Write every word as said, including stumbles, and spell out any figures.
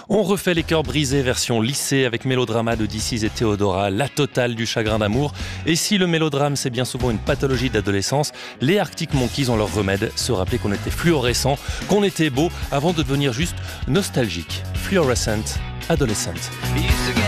On refait les cœurs brisés version lycée avec Mélodrama de This et Théodora, la totale du chagrin d'amour. Et si le mélodrame c'est bien souvent une pathologie d'adolescence, les Arctic Monkeys ont leur remède, se rappeler qu'on était fluorescent, qu'on était beau avant de devenir juste nostalgique. Fluorescent, adolescent.